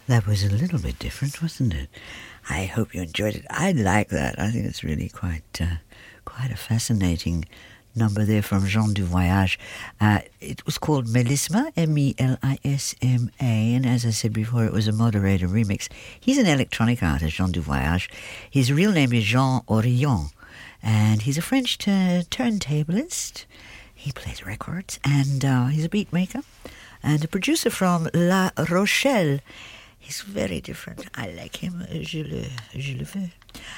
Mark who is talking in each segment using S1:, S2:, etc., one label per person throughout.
S1: That was a little bit different, wasn't it? I hope you enjoyed it. I like that. I think it's really quite a fascinating number there from Jean du Voyage. It was called Melisma, Melisma, and as I said before, it was a moderator remix. He's an electronic artist, Jean du Voyage. His real name is Jean Orillon, and he's a French turntablist. He plays records, and he's a beat maker and a producer from La Rochelle. He's very different. I like him. Je le veux.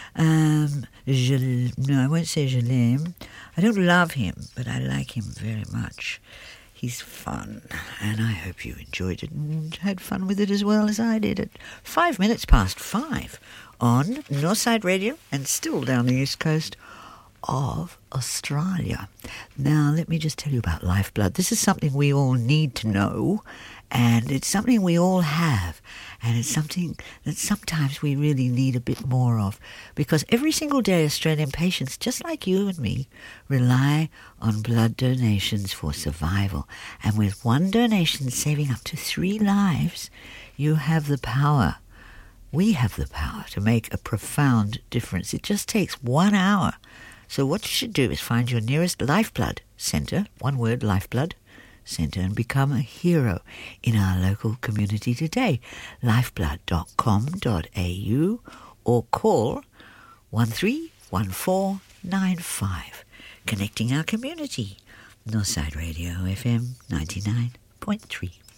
S1: No, I won't say je l'aime. I don't love him, but I like him very much. He's fun, and I hope you enjoyed it and had fun with it as well as I did at 5:05 on Northside Radio and still down the east coast of Australia. Now, let me just tell you about Lifeblood. This is something we all need to know, and it's something we all have, and it's something that sometimes we really need a bit more of, because every single day Australian patients, just like you and me, rely on blood donations for survival. And with one donation saving up to 3 lives, you have the power. We have the power to make a profound difference. It just takes 1 hour. So what you should do is find your nearest Lifeblood centre, one word, Lifeblood Centre, and become a hero in our local community today. lifeblood.com.au or call 131495. Connecting our community. Northside Radio FM 99.3.